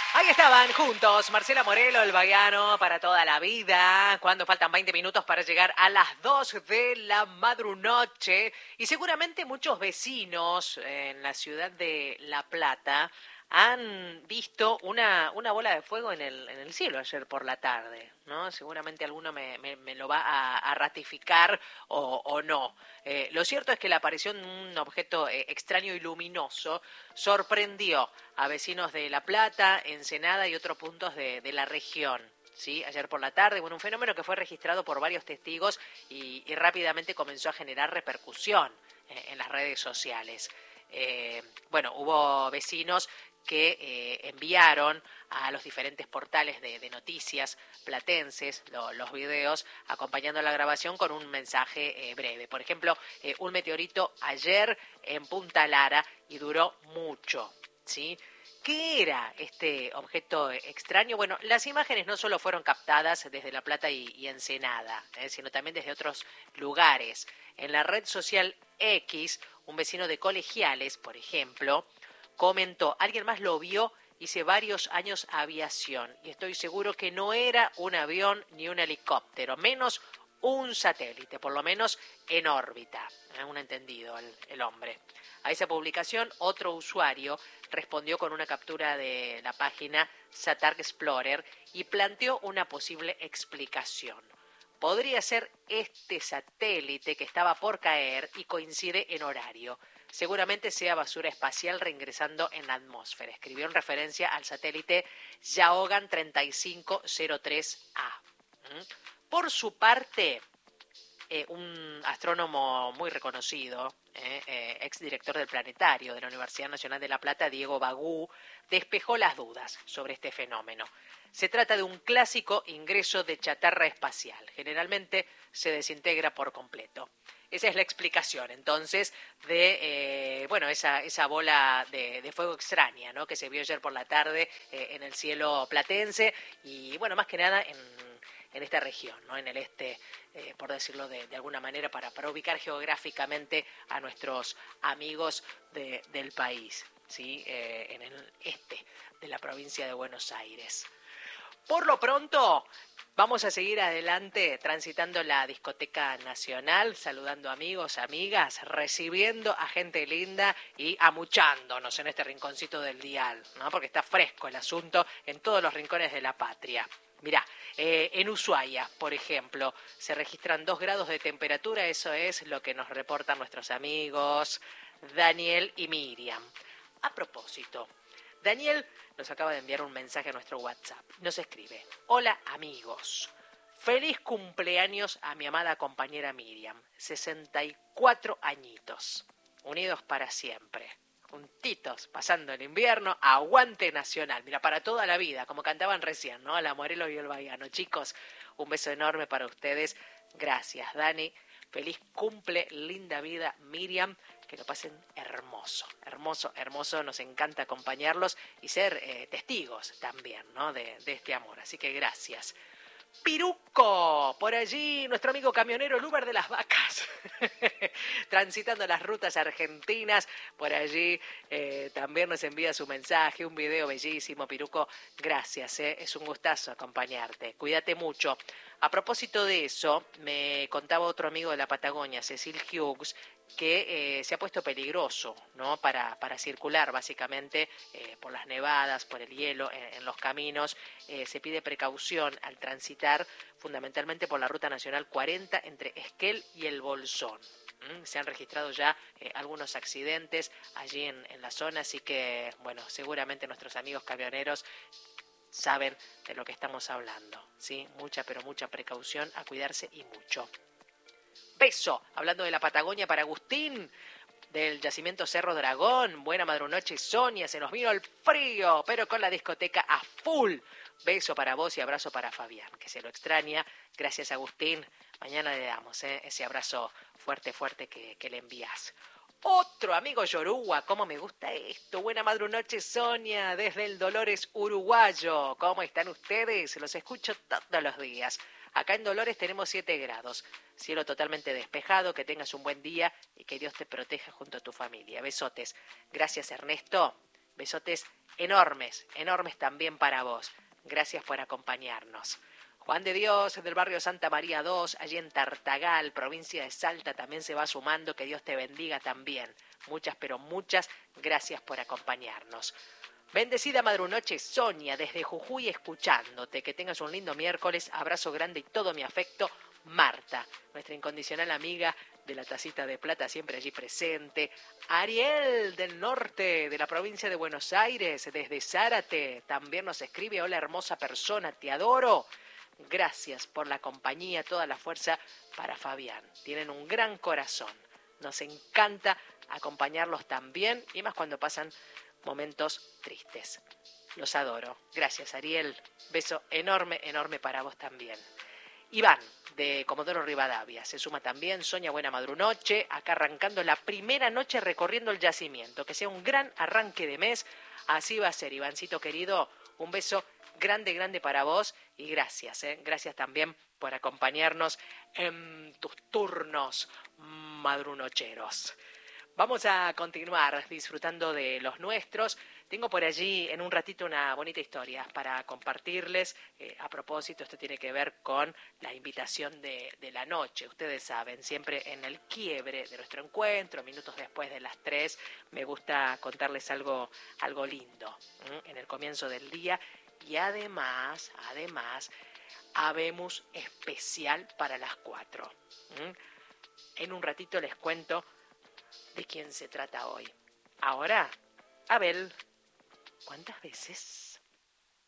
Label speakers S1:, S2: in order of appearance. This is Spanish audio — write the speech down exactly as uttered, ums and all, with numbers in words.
S1: Ahí estaban juntos Marcela Morelo, el Bahiano, para toda la vida, cuando faltan veinte minutos para llegar a las dos de la madrunoche. Y seguramente muchos vecinos en la ciudad de La Plata han visto una, una bola de fuego en el, en el cielo ayer por la tarde, ¿no? Seguramente alguno me, me, me lo va a, a ratificar o, o no. Eh, lo cierto es que la aparición de un objeto eh, extraño y luminoso sorprendió a vecinos de La Plata, Ensenada y otros puntos de, de la región. ¿Sí? Ayer por la tarde, bueno, un fenómeno que fue registrado por varios testigos y, y rápidamente comenzó a generar repercusión eh, en las redes sociales. Eh, bueno, hubo vecinos que eh, enviaron a los diferentes portales de, de noticias platenses lo, los videos acompañando la grabación con un mensaje eh, breve. Por ejemplo, eh, un meteorito ayer en Punta Lara y duró mucho, ¿sí? ¿Qué era este objeto extraño? Bueno, las imágenes no solo fueron captadas desde La Plata y, y Ensenada, eh, sino también desde otros lugares. En la red social X, un vecino de Colegiales, por ejemplo, comentó, alguien más lo vio, hice varios años aviación y estoy seguro que no era un avión ni un helicóptero, menos un satélite, por lo menos en órbita. ¿Eh? Un entendido el, el hombre. A esa publicación, otro usuario respondió con una captura de la página Satar Explorer y planteó una posible explicación. Podría ser este satélite que estaba por caer y coincide en horario. Seguramente sea basura espacial reingresando en la atmósfera. Escribió en referencia al satélite Yaogan treinta y cinco cero tres A. ¿Mm? Por su parte, eh, un astrónomo muy reconocido, eh, eh, exdirector del Planetario de la Universidad Nacional de La Plata, Diego Bagú, despejó las dudas sobre este fenómeno. Se trata de un clásico ingreso de chatarra espacial. Generalmente se desintegra por completo. Esa es la explicación, entonces, de eh, bueno esa, esa bola de, de fuego extraña, ¿no? Que se vio ayer por la tarde eh, en el cielo platense y, bueno, más que nada en, en esta región, ¿no? En el este, eh, por decirlo de, de alguna manera, para, para ubicar geográficamente a nuestros amigos de, del país, ¿sí? Eh, en el este de la provincia de Buenos Aires. Por lo pronto, vamos a seguir adelante transitando la discoteca nacional, saludando amigos, amigas, recibiendo a gente linda y amuchándonos en este rinconcito del dial, ¿no? Porque está fresco el asunto en todos los rincones de la patria. Mirá, eh, en Ushuaia, por ejemplo, se registran dos grados de temperatura, eso es lo que nos reportan nuestros amigos Daniel y Miriam. A propósito, Daniel nos acaba de enviar un mensaje a nuestro WhatsApp. Nos escribe: hola amigos, feliz cumpleaños a mi amada compañera Miriam, sesenta y cuatro añitos, unidos para siempre, juntitos, pasando el invierno, aguante nacional, mira, para toda la vida, como cantaban recién, ¿no? La Morelo y el Bahiano. Chicos, un beso enorme para ustedes, gracias Dani, feliz cumple, linda vida Miriam, que lo pasen hermoso, hermoso, hermoso, nos encanta acompañarlos y ser eh, testigos también, ¿no? de, de este amor, así que gracias. Piruco, por allí nuestro amigo camionero, el Uber de las vacas, transitando las rutas argentinas, por allí eh, también nos envía su mensaje, un video bellísimo. Piruco, gracias, eh, es un gustazo acompañarte, cuídate mucho. A propósito de eso, me contaba otro amigo de la Patagonia, Cecil Hughes, que eh, se ha puesto peligroso, ¿no? para, para circular básicamente eh, por las nevadas, por el hielo en, en los caminos. Eh, se pide precaución al transitar fundamentalmente por la Ruta Nacional cuarenta entre Esquel y El Bolsón. ¿Mm? Se han registrado ya eh, algunos accidentes allí en, en la zona, así que, bueno, seguramente nuestros amigos camioneros saben de lo que estamos hablando, ¿sí? Mucha, pero mucha precaución, a cuidarse y mucho. Beso, hablando de la Patagonia, para Agustín, del yacimiento Cerro Dragón. Buena madrunoche, Sonia, se nos vino el frío, pero con la discoteca a full. Beso para vos y abrazo para Fabián, que se lo extraña. Gracias, Agustín. Mañana le damos ¿eh? ese abrazo fuerte, fuerte que, que le envías. Otro amigo Yoruba, cómo me gusta esto. Buena madrunoche, Sonia, desde el Dolores uruguayo. ¿Cómo están ustedes? Los escucho todos los días. Acá en Dolores tenemos siete grados. Cielo totalmente despejado, que tengas un buen día y que Dios te proteja junto a tu familia. Besotes. Gracias, Ernesto. Besotes enormes, enormes también para vos. Gracias por acompañarnos. Juan de Dios, del barrio Santa María dos, allí en Tartagal, provincia de Salta, también se va sumando. Que Dios te bendiga también. Muchas, pero muchas gracias por acompañarnos. Bendecida madrunoche, Sonia, desde Jujuy, escuchándote. Que tengas un lindo miércoles. Abrazo grande y todo mi afecto. Marta, nuestra incondicional amiga de la tacita de plata, siempre allí presente. Ariel, del norte, de la provincia de Buenos Aires, desde Zárate, también nos escribe: hola hermosa persona, te adoro. Gracias por la compañía, toda la fuerza para Fabián. Tienen un gran corazón. Nos encanta acompañarlos también, y más cuando pasan momentos tristes. Los adoro. Gracias, Ariel. Beso enorme, enorme para vos también. Iván, de Comodoro Rivadavia, se suma también. Sonia, buena madrunoche, acá arrancando la primera noche recorriendo el yacimiento. Que sea un gran arranque de mes. Así va a ser, Ivancito querido. Un beso grande, grande para vos, y gracias, ¿eh? Gracias también por acompañarnos en tus turnos madrunocheros. Vamos a continuar disfrutando de los nuestros. Tengo por allí en un ratito una bonita historia para compartirles. Eh, a propósito, esto tiene que ver con la invitación de, de la noche. Ustedes saben, siempre en el quiebre de nuestro encuentro, minutos después de las tres, me gusta contarles algo, algo lindo, ¿eh? En el comienzo del día. Y además, además, habemos especial para las cuatro. ¿Mm? En un ratito les cuento de quién se trata hoy. Ahora, Abel, ¿cuántas veces?